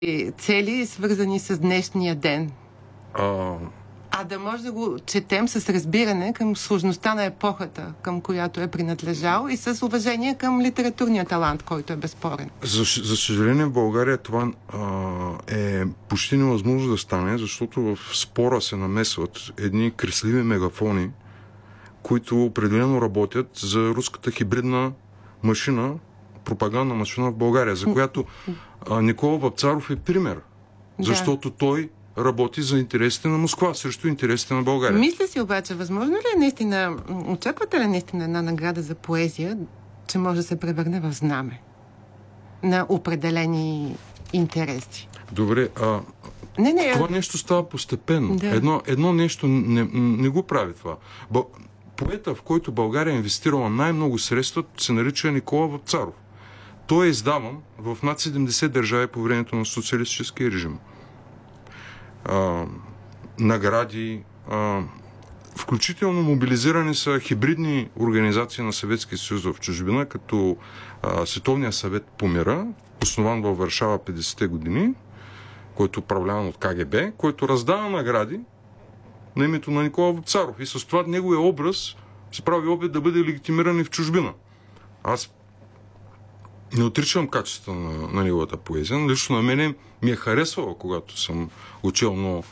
цели, свързани с днешния ден. А да може да го четем с разбиране към сложността на епохата, към която е принадлежал, и с уважение към литературния талант, който е безспорен. За съжаление в България това е почти невъзможно да стане, защото в спора се намесват едни кресливи мегафони, които определено работят за руската хибридна машина, пропагандна машина в България, за която Никола Вапцаров е пример. Защото той работи за интересите на Москва, срещу интересите на България. Мисля си обаче, възможно ли е наистина, очаквате ли наистина една награда за поезия, че може да се превърне в знаме на определени интереси? Добре, това нещо става постепенно. Да. Едно нещо не го прави това. Поета, в който България е инвестирала най-много средства, се нарича Никола Вапцаров. Той е издаван в над 70 държави по времето на социалистическия режим. Награди, включително мобилизирани са хибридни организации на Съветския съюз в чужбина, като Световния съвет по мира, основан във Варшава 50-те години, който е управляван от КГБ, който раздава награди на името на Никола Вапцаров. И с това неговия образ се прави опит да бъде легитимиран и в чужбина. Аз не отричам качеството на неговата поезия. Лично на мене ми е харесвала, когато съм учил, но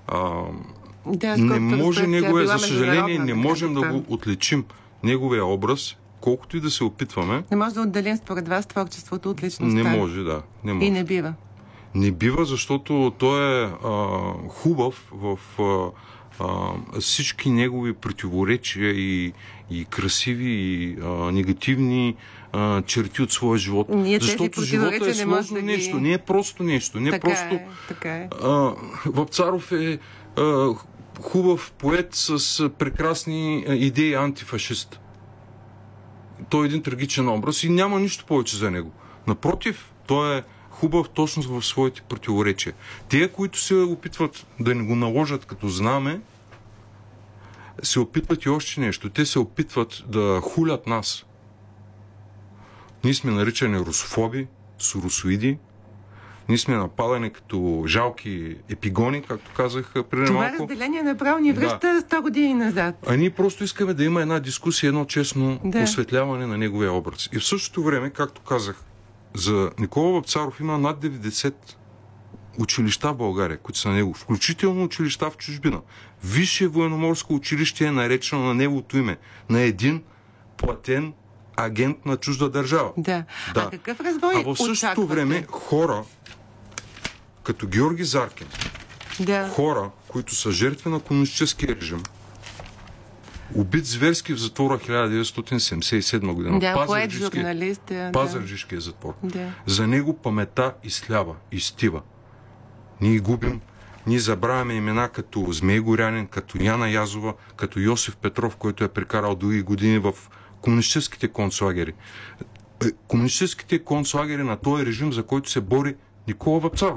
не може неговия, за съжаление, не можем да го отличим неговия образ, колкото и да се опитваме. Не може да отделим според вас творчеството от личността. Не може, да. Не може. И не бива. Не бива, защото той е хубав в всички негови противоречия и красиви, и негативни черти от своя живот. Защото живота е сложно нещо. Не е просто нещо. Не така е. Вапцаров е хубав поет с прекрасни идеи, антифашист. Той е един трагичен образ и няма нищо повече за него. Напротив, той е хубав точно в своите противоречия. Те, които се опитват да не го наложат като знаме, се опитват и още нещо. Те се опитват да хулят нас. Ние сме наричани русофоби, соросоиди. Ние сме нападани като жалки епигони, както казах преди малко. Това разделение направо ни връща 100 години назад. А ние просто искаме да има една дискусия, едно честно осветляване на неговия образ. И в същото време, както казах, за Никола Вапцаров има над 90 училища в България, които са на него, включително училища в чужбина. Висше военноморско училище е наречено на неговото име, на един платен агент на чужда държава. Да. А какъв развой очаквате? А в същото време хора, като Георги Заркин, хора, които са жертви на комунистическия режим, убит зверски в затвора 1977 година. Пазарджишкия затвор. За него паметта изхлява, изтива. Ние губим, ние забравяме имена като Змей Горянин, като Яна Язова, като Йосиф Петров, който е прекарал дълги години в комунистическите концлагери. Комунистическите концлагери на този режим, за който се бори Никола Вапцаров.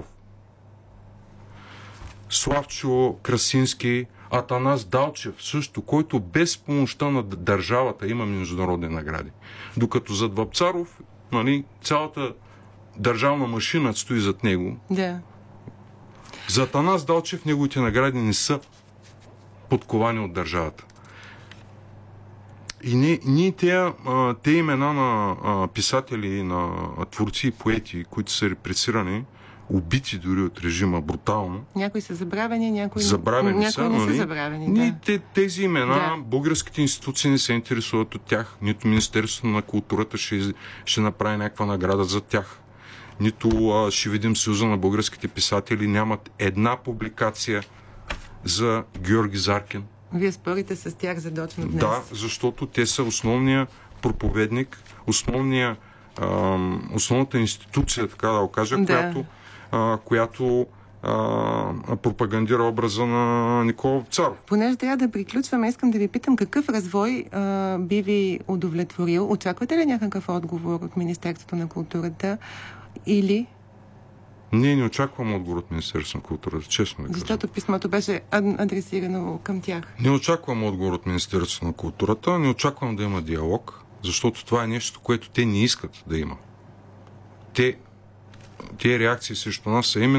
Славчо Красински, Атанас Далчев също, който без помощта на държавата има международни награди. Докато зад Вапцаров, цялата държавна машина стои зад него. Да. За Атанас Далчев неговите награди не са подковани от държавата. И ние те имена на писатели, на творци и поети, които са репресирани, убити дори от режима брутално. Някои са забравени, някои не са забравени. Тези имена, българските институции не се интересуват от тях. Нито Министерството на културата ще направи някаква награда за тях. Нито ще видим Съюза на българските писатели. Нямат една публикация за Георги Заркин. Вие спорите с тях задочно днес. Да, защото те са основния проповедник, основната институция, така да го кажа, която пропагандира образа на Никола Вапцаров. Понеже трябва да приключваме, искам да ви питам какъв развой би ви удовлетворил. Очаквате ли някакъв отговор от Министерството на културата или... Ние не очакваме отговор от Министерството на културата, честно ви кажа. Защото писмото беше адресирано към тях. Не очакваме отговор от Министерството на културата, не очаквам да има диалог, защото това е нещо, което те не искат да има. Те тия реакции срещу нас са именно